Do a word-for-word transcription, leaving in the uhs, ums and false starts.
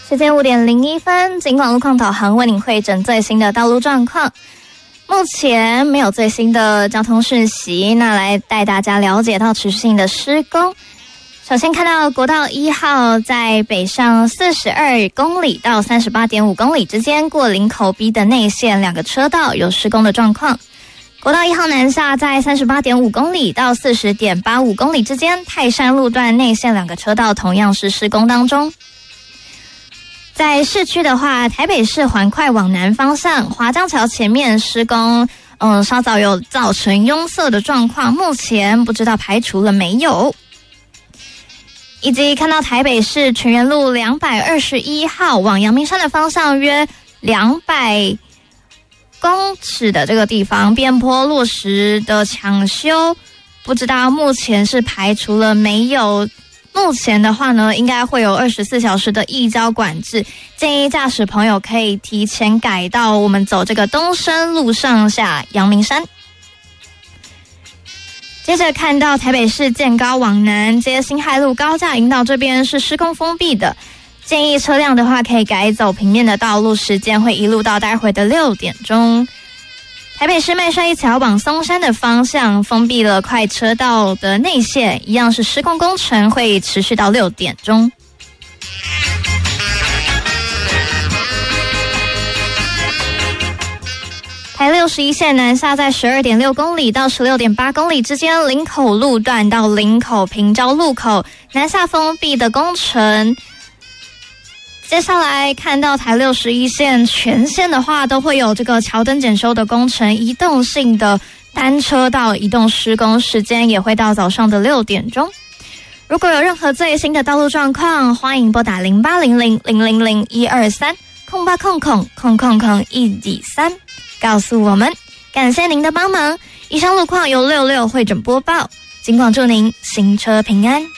时间五点零一分，警广路况导航为您汇整最新的道路状况。目前没有最新的交通讯息，那来带大家了解到持续性的施工。首先看到国道一号在北上四十二公里到三十八点五公里之间，过林口 B 的内线两个车道有施工的状况。国道一号南下在三十八点五公里到四十点八五公里之间，泰山路段内线两个车道同样是施工当中。在市区的话，台北市环快往南方向，华江桥前面施工，嗯，稍早有造成拥塞的状况，目前不知道排除了没有。以及看到台北市全园路两百二十一号往阳明山的方向约两百公尺的这个地方，边坡落实的抢修，不知道目前是排除了没有。目前的话呢，应该会有二十四小时的异交管制，建议驾驶朋友可以提前改到我们走这个东升路上下阳明山。接着看到台北市建高往南接辛亥路高架引导这边是施工封闭的，建议车辆的话可以改走平面的道路，时间会一路到待会的六点钟。台北市麦帅一桥往松山的方向封闭了快车道的内线，一样是施工工程会持续到六点钟。台六十一线南下在十二点六公里到十六点八公里之间，林口路段到林口平交路口南下封闭的工程。接下来看到台六十一线全线的话，都会有这个桥灯检修的工程，移动性的单车道移动施工，时间也会到早上的六点钟。如果有任何最新的道路状况，欢迎拨打零八零零零零零一二三空八空空空空空一几三，告诉我们。感谢您的帮忙。以上路况由六六会诊播报，警广祝您行车平安。